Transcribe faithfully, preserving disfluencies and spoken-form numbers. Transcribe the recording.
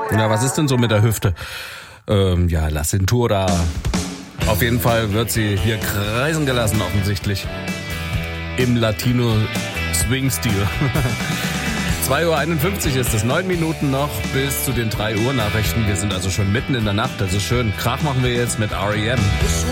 Ja, was ist denn so mit der Hüfte? Ähm, ja, La Cintura. Auf jeden Fall wird sie hier kreisen gelassen, offensichtlich. Im Latino-Swing-Stil. zwei Uhr einundfünfzig ist es, neun Minuten noch bis zu den drei Uhr Nachrichten. Wir sind also schon mitten in der Nacht, also schön. Krach machen wir jetzt mit R E M.